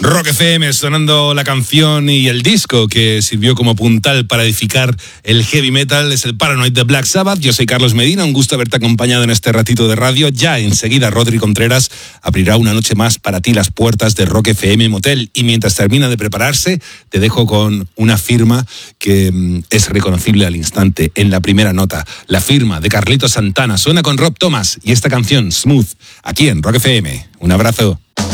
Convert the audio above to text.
Rock FM sonando la canción y el disco que sirvió como puntal para edificar el heavy metal. Es el Paranoid de Black Sabbath. Yo soy Carlos Medina, un gusto haberte acompañado en este ratito de radio. Ya enseguida Rodri Contreras abrirá una noche más para ti las puertas de Rock FM Motel. Y mientras termina de prepararse, te dejo con una firma que es reconocible al instante en la primera nota. La firma de Carlito Santana. Suena con Rob Thomas y esta canción, Smooth, aquí en Rock FM. Un abrazo.